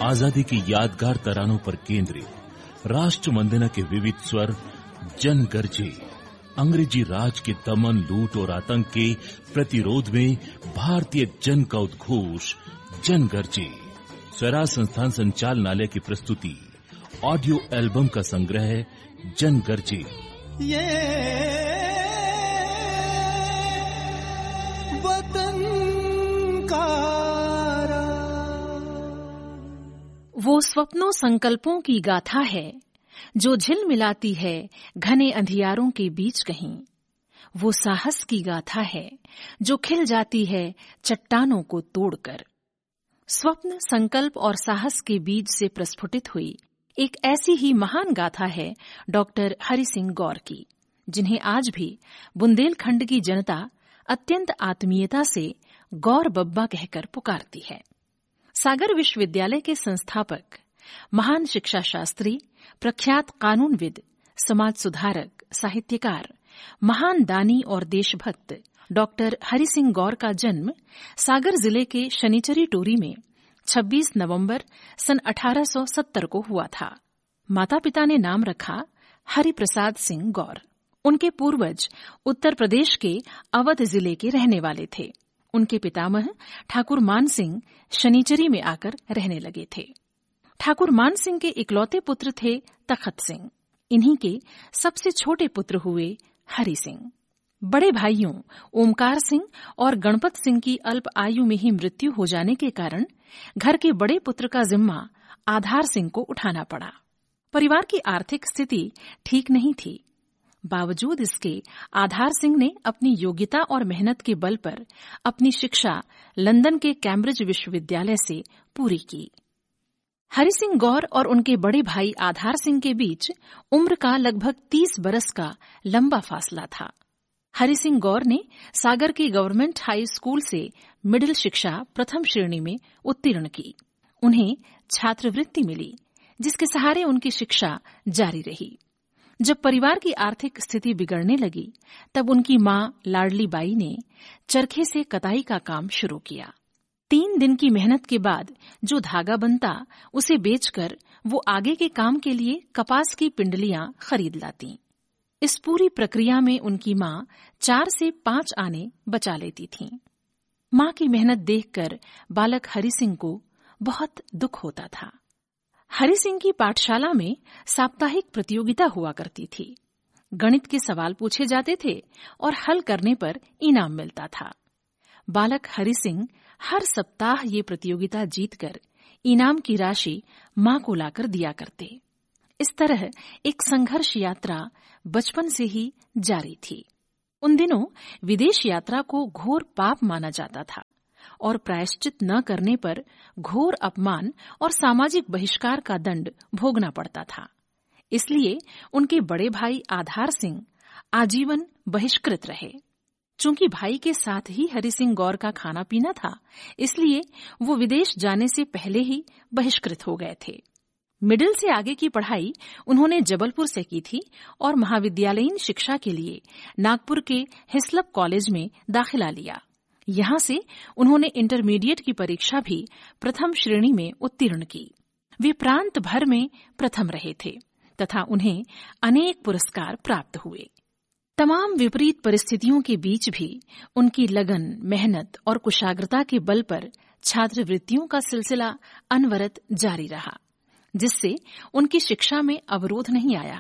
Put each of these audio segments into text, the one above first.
आजादी की यादगार तरानों पर केंद्रित राष्ट्र वंदना के विविध स्वर जन गरजे। अंग्रेजी राज के दमन, लूट और आतंक के प्रतिरोध में भारतीय जन का उद्घोष जन गरजे। स्वराज संस्थान संचालनालय की प्रस्तुति ऑडियो एल्बम का संग्रह जन गरजे। ये वतन का वो स्वप्नों संकल्पों की गाथा है जो झिलमिलाती है घने अंधियारों के बीच कहीं। वो साहस की गाथा है जो खिल जाती है चट्टानों को तोड़कर। स्वप्न, संकल्प और साहस के बीज से प्रस्फुटित हुई एक ऐसी ही महान गाथा है डॉक्टर हरि सिंह गौर की, जिन्हें आज भी बुंदेलखंड की जनता अत्यंत आत्मीयता से गौर बब्बा कहकर पुकारती है। सागर विश्वविद्यालय के संस्थापक, महान शिक्षा शास्त्री, प्रख्यात कानूनविद, समाज सुधारक, साहित्यकार, महान दानी और देशभक्त डॉक्टर हरि सिंह गौर का जन्म सागर जिले के शनिचरी टोरी में 26 नवंबर सन 1870 को हुआ था। माता पिता ने नाम रखा हरि प्रसाद सिंह गौर। उनके पूर्वज उत्तर प्रदेश के अवध जिले के रहने वाले थे। उनके पितामह ठाकुर मान सिंह शनिचरी में आकर रहने लगे थे। ठाकुर मान सिंह के इकलौते पुत्र थे तखत सिंह। इन्हीं के सबसे छोटे पुत्र हुए हरि सिंह। बड़े भाइयों ओमकार सिंह और गणपत सिंह की अल्प आयु में ही मृत्यु हो जाने के कारण घर के बड़े पुत्र का जिम्मा आधार सिंह को उठाना पड़ा। परिवार की आर्थिक स्थिति ठीक नहीं थी। बावजूद इसके आधार सिंह ने अपनी योग्यता और मेहनत के बल पर अपनी शिक्षा लंदन के कैम्ब्रिज विश्वविद्यालय से पूरी की। हरि सिंह गौर और उनके बड़े भाई आधार सिंह के बीच उम्र का लगभग 30 बरस का लंबा फासला था। हरि सिंह गौर ने सागर की गवर्नमेंट हाई स्कूल से मिडिल शिक्षा प्रथम श्रेणी में उत्तीर्ण की। उन्हें छात्रवृत्ति मिली, जिसके सहारे उनकी शिक्षा जारी रही। जब परिवार की आर्थिक स्थिति बिगड़ने लगी, तब उनकी मां लाडली बाई ने चरखे से कताई का काम शुरू किया। 3 दिन की मेहनत के बाद जो धागा बनता, उसे बेचकर वो आगे के काम के लिए कपास की पिंडलियां खरीद लाती। इस पूरी प्रक्रिया में उनकी मां 4 से 5 आने बचा लेती थीं। मां की मेहनत देखकर बालक हरि सिंह को बहुत दुख होता था। हरि सिंह की पाठशाला में साप्ताहिक प्रतियोगिता हुआ करती थी। गणित के सवाल पूछे जाते थे और हल करने पर इनाम मिलता था। बालक हरि सिंह हर सप्ताह ये प्रतियोगिता जीतकर इनाम की राशि मां को लाकर दिया करते। इस तरह एक संघर्ष यात्रा बचपन से ही जारी थी। उन दिनों विदेश यात्रा को घोर पाप माना जाता था और प्रायश्चित न करने पर घोर अपमान और सामाजिक बहिष्कार का दंड भोगना पड़ता था। इसलिए उनके बड़े भाई आधार सिंह आजीवन बहिष्कृत रहे। चूंकि भाई के साथ ही हरि सिंह गौर का खाना पीना था, इसलिए वो विदेश जाने से पहले ही बहिष्कृत हो गए थे। मिडिल से आगे की पढ़ाई उन्होंने जबलपुर से की थी और महाविद्यालयीन शिक्षा के लिए नागपुर के हिस्लप कॉलेज में दाखिला लिया। यहां से उन्होंने इंटरमीडिएट की परीक्षा भी प्रथम श्रेणी में उत्तीर्ण की। वे प्रांत भर में प्रथम रहे थे तथा उन्हें अनेक पुरस्कार प्राप्त हुए। तमाम विपरीत परिस्थितियों के बीच भी उनकी लगन, मेहनत और कुशाग्रता के बल पर छात्रवृत्तियों का सिलसिला अनवरत जारी रहा, जिससे उनकी शिक्षा में अवरोध नहीं आया।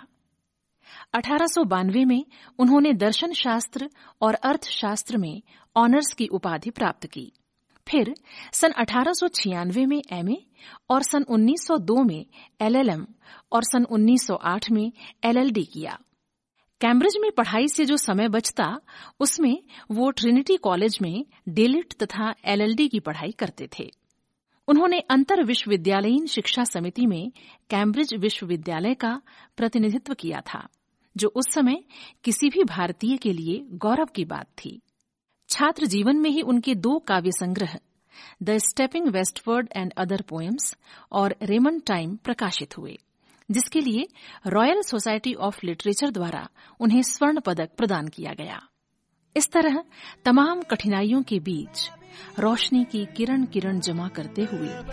1892 में उन्होंने दर्शन शास्त्र और अर्थशास्त्र में ऑनर्स की उपाधि प्राप्त की। फिर सन 1896 में एमए और सन 1902 में एलएलएम और सन 1908 में एलएलडी किया। कैम्ब्रिज में पढ़ाई से जो समय बचता, उसमें वो ट्रिनिटी कॉलेज में डीलिट तथा एलएलडी की पढ़ाई करते थे। उन्होंने अंतर विश्वविद्यालयीन शिक्षा समिति में कैम्ब्रिज विश्वविद्यालय का प्रतिनिधित्व किया था, जो उस समय किसी भी भारतीय के लिए गौरव की बात थी। छात्र जीवन में ही उनके 2 काव्य संग्रह the stepping westward and other poems और रेमंड टाइम प्रकाशित हुए, जिसके लिए रॉयल सोसाइटी ऑफ लिटरेचर द्वारा उन्हें स्वर्ण पदक प्रदान किया गया। इस तरह तमाम कठिनाइयों के बीच रोशनी की किरण किरण जमा करते हुए